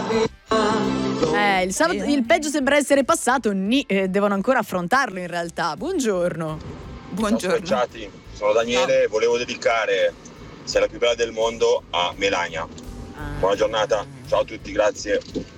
Il peggio sembra essere passato, devono ancora affrontarlo in realtà. Buongiorno. Ciao spacciati, sono Daniele e volevo dedicare Sei la più bella del mondo a Melania. Buona giornata, ciao a tutti, grazie.